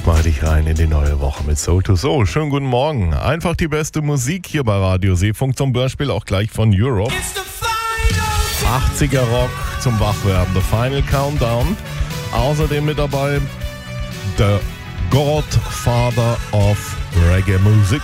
Ich mache dich rein in die neue Woche mit Soul to Soul. Schönen guten Morgen. Einfach die beste Musik hier bei Radio Seefunk, zum Beispiel auch gleich von Europe. 80er Rock zum Wachwerden, The Final Countdown. Außerdem mit dabei The Godfather of Reggae Music.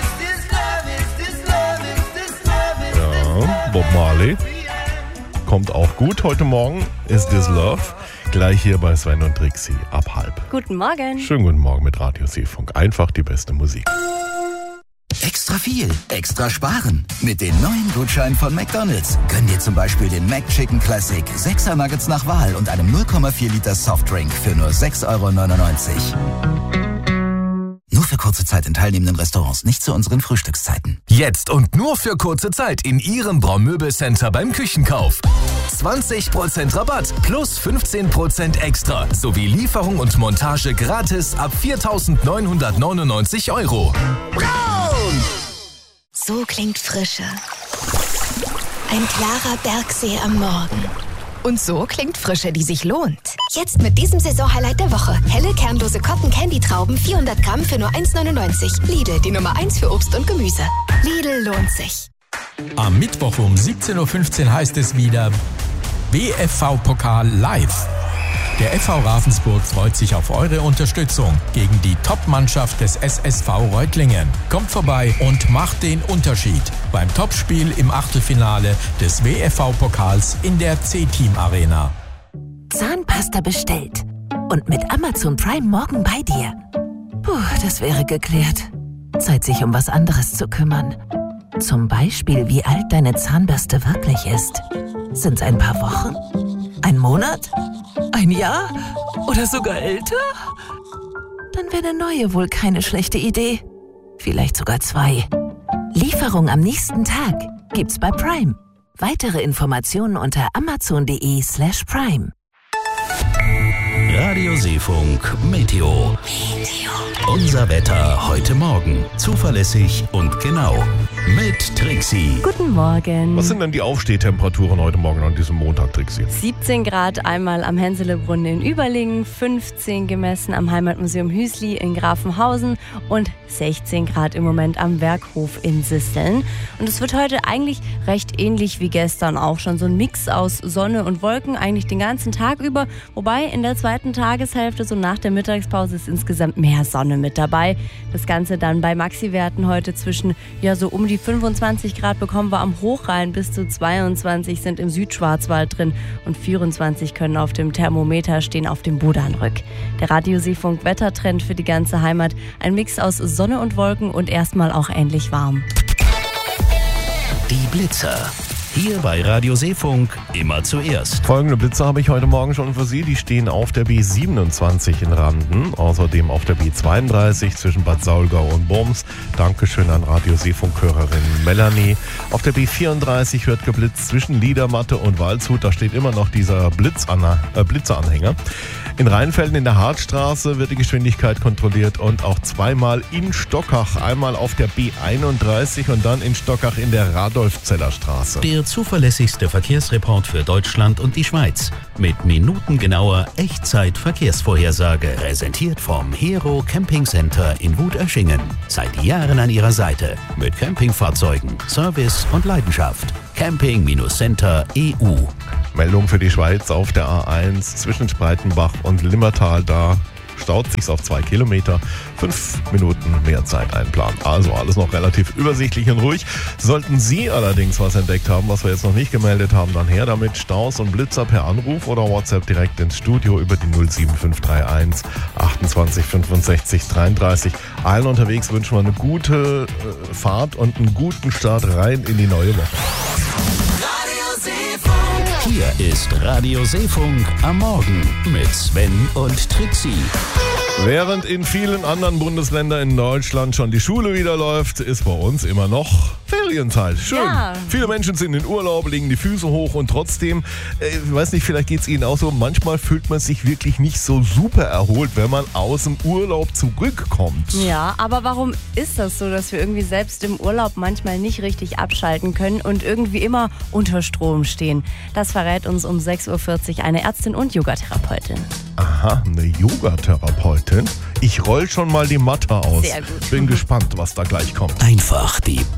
Ja, Bob Marley. Kommt auch gut heute Morgen. Is This Love? Gleich hier bei Sven und Trixie ab 12:30. Guten Morgen. Schönen guten Morgen mit Radio Seefunk. Einfach die beste Musik. Extra viel, extra sparen. Mit den neuen Gutscheinen von McDonald's gönn dir zum Beispiel den McChicken Classic 6er Nuggets nach Wahl und einem 0,4 Liter Softdrink für nur 6,99 €. Nur für kurze Zeit in teilnehmenden Restaurants, nicht zu unseren Frühstückszeiten. Jetzt und nur für kurze Zeit in Ihrem Braumöbelcenter beim Küchenkauf. 20% Rabatt plus 15% extra sowie Lieferung und Montage gratis ab 4.999 €. Braun! So klingt Frische. Ein klarer Bergsee am Morgen. Und so klingt Frische, die sich lohnt. Jetzt mit diesem Saisonhighlight der Woche. Helle, kernlose Cotton-Candy-Trauben, 400 Gramm für nur 1,99 €. Lidl, die Nummer 1 für Obst und Gemüse. Lidl lohnt sich. Am Mittwoch um 17:15 Uhr heißt es wieder WFV-Pokal live. Der FV Ravensburg freut sich auf eure Unterstützung gegen die Top-Mannschaft des SSV Reutlingen. Kommt vorbei und macht den Unterschied beim Topspiel im Achtelfinale des WFV-Pokals in der C-Team-Arena. Zahnpasta bestellt und mit Amazon Prime morgen bei dir. Puh, das wäre geklärt. Zeit, sich um was anderes zu kümmern. Zum Beispiel, wie alt deine Zahnbürste wirklich ist. Sind's ein paar Wochen? Ein Monat? Ein Jahr? Oder sogar älter? Dann wäre eine neue wohl keine schlechte Idee. Vielleicht sogar 2. Lieferung am nächsten Tag gibt's bei Prime. Weitere Informationen unter amazon.de/prime. Radio Seefunk Meteo. Unser Wetter heute Morgen. Zuverlässig und genau. Mit Trixie. Guten Morgen. Was sind denn die Aufstehtemperaturen heute Morgen an diesem Montag, Trixie? 17 Grad einmal am Henselebrunn in Überlingen, 15 gemessen am Heimatmuseum Hüsli in Grafenhausen und 16 Grad im Moment am Werkhof in Sisseln. Und es wird heute eigentlich recht ähnlich wie gestern auch schon. So ein Mix aus Sonne und Wolken eigentlich den ganzen Tag über. Wobei in der zweiten Tageshälfte, so nach der Mittagspause, ist insgesamt mehr Sonne mit dabei. Das Ganze dann bei Maxi-Werten heute zwischen, so um die 25 Grad bekommen wir am Hochrhein, bis zu 22 sind im Südschwarzwald drin und 24 können auf dem Thermometer stehen auf dem Bodanrück. Der Radio Seefunk Wettertrend für die ganze Heimat, ein Mix aus Sonne und Wolken und erstmal auch ähnlich warm. Die Blitzer. Hier bei Radio Seefunk immer zuerst. Folgende Blitze habe ich heute Morgen schon für Sie. Die stehen auf der B27 in Randen, außerdem auf der B32 zwischen Bad Saulgau und Worms. Dankeschön an Radio Seefunk-Hörerin Melanie. Auf der B34 wird geblitzt zwischen Liedermatte und Waldshut. Da steht immer noch dieser Blitzeranhänger. In Rheinfelden in der Hartstraße wird die Geschwindigkeit kontrolliert und auch zweimal in Stockach. Einmal auf der B31 und dann in Stockach in der Radolfzeller Straße. Der zuverlässigste Verkehrsreport für Deutschland und die Schweiz. Mit minutengenauer Echtzeit-Verkehrsvorhersage. Präsentiert vom Hero Camping Center in Wutöschingen. Seit Jahren an Ihrer Seite. Mit Campingfahrzeugen, Service und Leidenschaft. Camping-Center EU. Meldung für die Schweiz auf der A1 zwischen Spreitenbach und Limmertal. Da staut sich's auf 2 Kilometer. 5 Minuten mehr Zeit einplanen. Also alles noch relativ übersichtlich und ruhig. Sollten Sie allerdings was entdeckt haben, was wir jetzt noch nicht gemeldet haben, dann her damit. Staus und Blitzer per Anruf oder WhatsApp direkt ins Studio über die 07531 28 65 33. Allen unterwegs wünschen wir eine gute Fahrt und einen guten Start rein in die neue Woche. Hier ist Radio Seefunk am Morgen mit Sven und Trixie. Während in vielen anderen Bundesländern in Deutschland schon die Schule wieder läuft, ist bei uns immer noch Ferienzeit. Schön. Ja. Viele Menschen sind in Urlaub, legen die Füße hoch und trotzdem, ich weiß nicht, vielleicht geht es Ihnen auch so, manchmal fühlt man sich wirklich nicht so super erholt, wenn man aus dem Urlaub zurückkommt. Ja, aber warum ist das so, dass wir irgendwie selbst im Urlaub manchmal nicht richtig abschalten können und irgendwie immer unter Strom stehen? Das verrät uns um 6:40 Uhr eine Ärztin und Yogatherapeutin. Aha, eine Yogatherapeutin. Martin. Ich roll schon mal die Matte aus. Sehr gut. Bin gespannt, was da gleich kommt. Einfach die